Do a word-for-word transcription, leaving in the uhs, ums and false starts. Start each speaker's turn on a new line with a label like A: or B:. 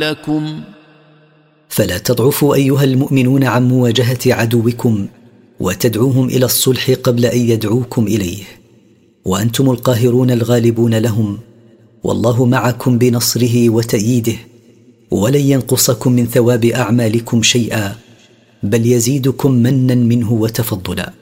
A: لكم.
B: فلا تضعفوا أيها المؤمنون عن مواجهة عدوكم وتدعوهم إلى الصلح قبل أن يدعوكم إليه، وأنتم القاهرون الغالبون لهم، والله معكم بنصره وتأييده، ولن ينقصكم من ثواب أعمالكم شيئا، بل يزيدكم منا منه وتفضلا.